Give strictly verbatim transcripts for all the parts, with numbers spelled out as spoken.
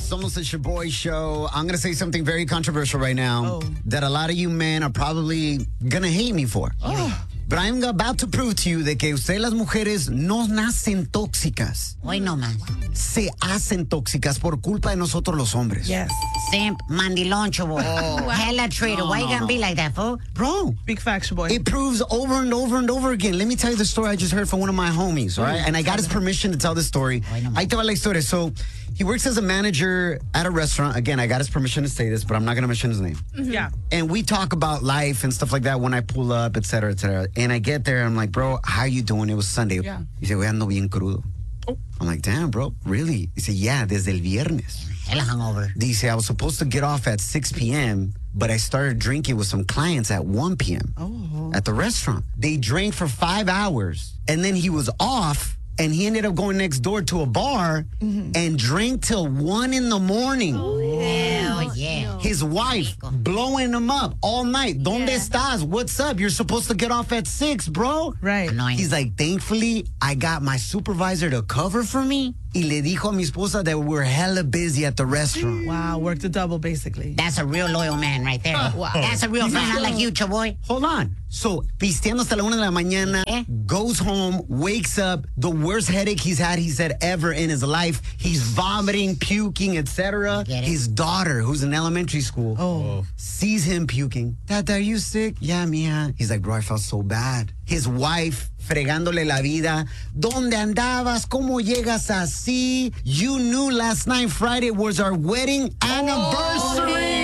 Somos the Shaboy Show. I'm going to say something very controversial right now Oh. that a lot of you men are probably going to hate me for. Oh. But I'm about to prove to you de que ustedes las mujeres no nacen tóxicas. Hoy no más. Se hacen tóxicas por culpa de nosotros los hombres. Yes. Simp, mandilón, chavo. Hella traitor. Why you gonna be like that, fool? Bro, Big facts, boy. it proves over and over and over again. Let me tell you the story I just heard from one of my homies, all right? And I got his permission to tell this story. Ahí te va la historia. So, he works as a manager at a restaurant. Again, I got his permission to say this, but I'm not going to mention his name. Yeah. And we talk about life and stuff like that when I pull up, et cetera, et cetera. And I get there, I'm like, bro, how you doing? It was Sunday. Yeah. He said, we ando bien crudo. Oh. I'm like, damn, bro, really? He said, yeah, desde el viernes. Hella hungover. Dice, I was supposed to get off at six p.m., but I started drinking with some clients at one p.m. Oh. at the restaurant. They drank for five hours, and then he was off, and he ended up going next door to a bar and drank till one in the morning. Hell yeah. His wife blowing him up all night. ¿Dónde Yeah. estás? What's up? You're supposed to get off at six, bro. Right. Annoying. He's like, thankfully, I got my supervisor to cover for me. Y le dijo a mi esposa that we're hella busy at the restaurant. Wow. Worked a double, basically. That's a real loyal man right there. Wow. That's a real friend. I like you, chavoy. Hold on. So, pisteando hasta la una de la mañana, Eh? goes home, wakes up, the worst headache he's had, he said, ever in his life. He's vomiting, puking, et cetera. Get it. His daughter, who's in elementary school, Oh. sees him puking. Dad, are you sick? Yeah, mija. He's like, bro, I felt so bad. His wife, fregándole la vida. ¿Dónde andabas? ¿Cómo llegas así? You knew last night, Friday, was our wedding anniversary.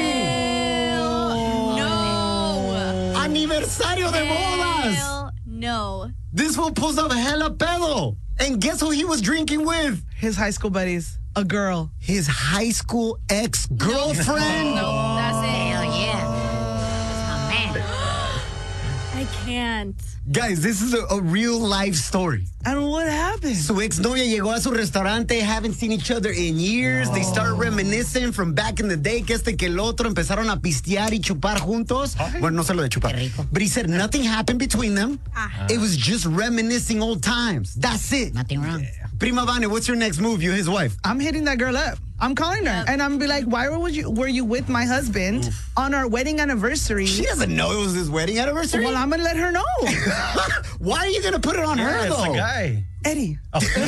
No. Aniversario de bodas. Hell no. This fool pulls up hella pedo. And guess who he was drinking with? His high school buddies. A girl. His high school ex-girlfriend. No, that's it. Hell yeah. That's my man. I can't. Guys, this is a, a real life story. And what happened? Su ex-novia llegó a su restaurante, haven't seen each other in years. They started reminiscing from back in the day, que este que el otro empezaron a pistear y chupar juntos. Bueno, no sé lo de chupar. Qué rico. But he said nothing happened between them. Ah. It was just reminiscing old times. That's it. Nothing wrong. Prima Vane, what's your next move? You his wife. I'm hitting that girl up. I'm calling her. Yep. And I'm be like, why were you were you with my husband on our wedding anniversary? She doesn't know it was his wedding anniversary. Well, I'm gonna let her know. Why are you going to put it on her, it's though? the guy. Eddie.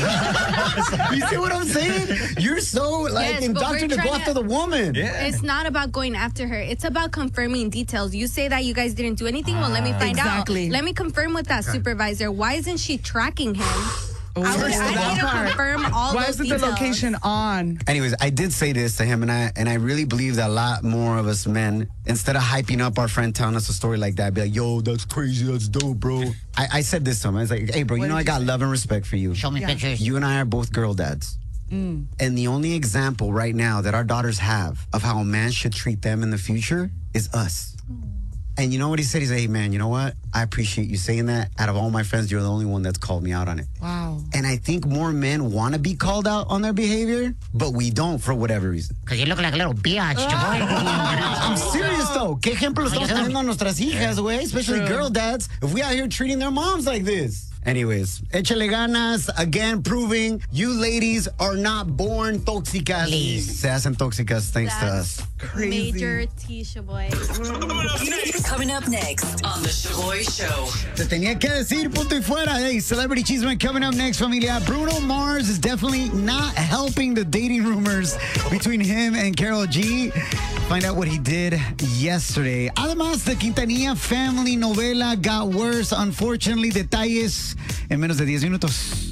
You see what I'm saying? You're so, like, Yes, but we're indoctrinated to go trying after to- the woman. Yeah. It's not about going after her. It's about confirming details. You say that you guys didn't do anything. Well, let me find Exactly. out. Let me confirm with that supervisor. Why isn't she tracking him? I, would, First I of need to all, confirm all Why those isn't the details. location on? Anyways, I did say this to him, and I and I really believe that a lot more of us men, instead of hyping up our friend telling us a story like that, be like, yo, that's crazy, that's dope, bro. I, I said this to him. I was like, hey, bro, What you know did I you got say? love and respect for you. Show me Yeah. pictures. You and I are both girl dads. Mm. And the only example right now that our daughters have of how a man should treat them in the future is us. And you know what he said? He said, hey, man, you know what? I appreciate you saying that. Out of all my friends, you're the only one that's called me out on it. Wow. And I think more men want to be called out on their behavior, but we don't for whatever reason. Because you look like a little biatch, chavoy. I'm serious, though. ¿Qué ejemplo estamos poniendo a nuestras hijas, güey? Especially True. girl dads, if we out here treating their moms like this. Anyways, échale ganas, again proving you ladies are not born tóxicas. Please. Se hacen tóxicas thanks to That's us. Crazy. Major Tisha boy. Coming up next on The Shaboy Show. Te tenía que decir, punto y fuera. Hey, Celebrity Cheeseman coming up next, familia. Bruno Mars is definitely not helping the dating rumors between him and Karol G. Find out what he did yesterday. Además, the Quintanilla family novela got worse. Unfortunately, detalles en menos de diez minutos.